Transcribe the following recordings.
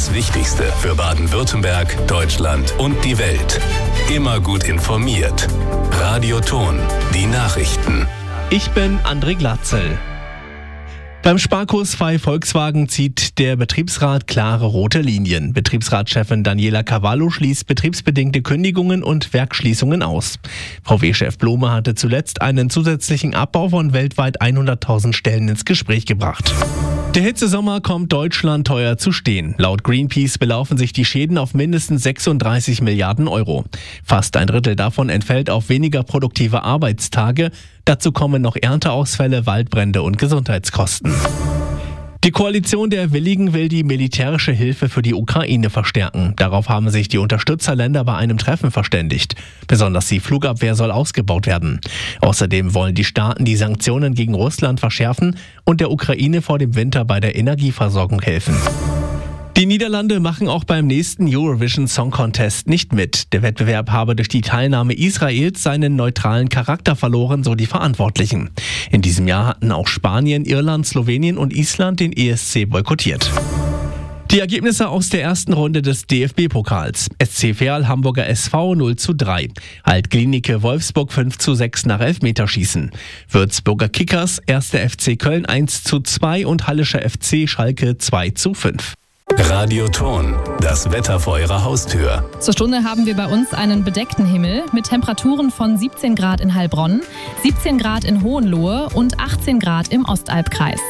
Das Wichtigste für Baden-Württemberg, Deutschland und die Welt. Immer gut informiert. Radioton, die Nachrichten. Ich bin André Glatzel. Beim Sparkursfall Volkswagen zieht der Betriebsrat klare rote Linien. Betriebsratschefin Daniela Cavallo schließt betriebsbedingte Kündigungen und Werksschließungen aus. VW-Chef Blome hatte zuletzt einen zusätzlichen Abbau von weltweit 100.000 Stellen ins Gespräch gebracht. Der Hitzesommer kommt Deutschland teuer zu stehen. Laut Greenpeace belaufen sich die Schäden auf mindestens 36 Milliarden Euro. Fast ein Drittel davon entfällt auf weniger produktive Arbeitstage. Dazu kommen noch Ernteausfälle, Waldbrände und Gesundheitskosten. Die Koalition der Willigen will die militärische Hilfe für die Ukraine verstärken. Darauf haben sich die Unterstützerländer bei einem Treffen verständigt. Besonders die Flugabwehr soll ausgebaut werden. Außerdem wollen die Staaten die Sanktionen gegen Russland verschärfen und der Ukraine vor dem Winter bei der Energieversorgung helfen. Die Niederlande machen auch beim nächsten Eurovision Song Contest nicht mit. Der Wettbewerb habe durch die Teilnahme Israels seinen neutralen Charakter verloren, so die Verantwortlichen. In diesem Jahr hatten auch Spanien, Irland, Slowenien und Island den ESC boykottiert. Die Ergebnisse aus der ersten Runde des DFB-Pokals. SC Verl Hamburger SV 0:3. Alt-Klinike Wolfsburg 5:6 nach Elfmeterschießen. Würzburger Kickers 1. FC Köln 1:2 und Hallischer FC Schalke 2:5. Radioton, das Wetter vor Ihrer Haustür. Zur Stunde haben wir bei uns einen bedeckten Himmel mit Temperaturen von 17 Grad in Heilbronn, 17 Grad in Hohenlohe und 18 Grad im Ostalbkreis.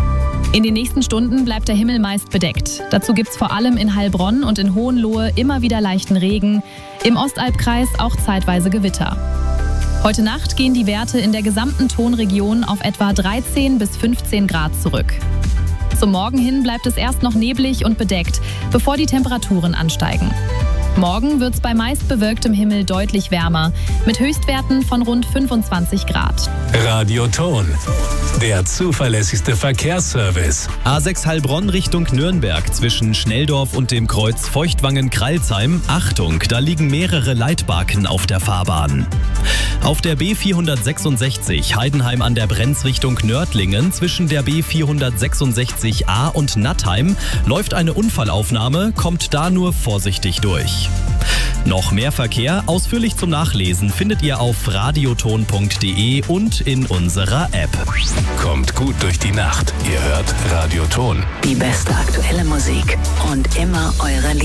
In den nächsten Stunden bleibt der Himmel meist bedeckt. Dazu gibt's vor allem in Heilbronn und in Hohenlohe immer wieder leichten Regen, im Ostalbkreis auch zeitweise Gewitter. Heute Nacht gehen die Werte in der gesamten Tonregion auf etwa 13 bis 15 Grad zurück. Zum Morgen hin bleibt es erst noch neblig und bedeckt, bevor die Temperaturen ansteigen. Morgen wird es bei meist bewölktem Himmel deutlich wärmer, mit Höchstwerten von rund 25 Grad. Radioton, der zuverlässigste Verkehrsservice. A6 Heilbronn Richtung Nürnberg zwischen Schnelldorf und dem Kreuz Feuchtwangen-Kralsheim. Achtung, da liegen mehrere Leitbarken auf der Fahrbahn. Auf der B466 Heidenheim an der Brenz Richtung Nördlingen zwischen der B466a und Nattheim läuft eine Unfallaufnahme, kommt da nur vorsichtig durch. Noch mehr Verkehr, ausführlich zum Nachlesen, findet ihr auf radioton.de und in unserer App. Kommt gut durch die Nacht. Ihr hört Radioton. Die beste aktuelle Musik und immer eure